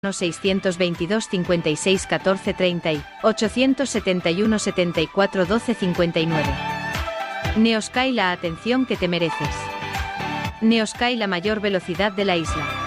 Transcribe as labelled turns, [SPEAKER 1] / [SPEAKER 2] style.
[SPEAKER 1] 622 56 14 30 y 871 74 12 59. Neosky, la atención que te mereces. Neosky, la mayor velocidad de la isla.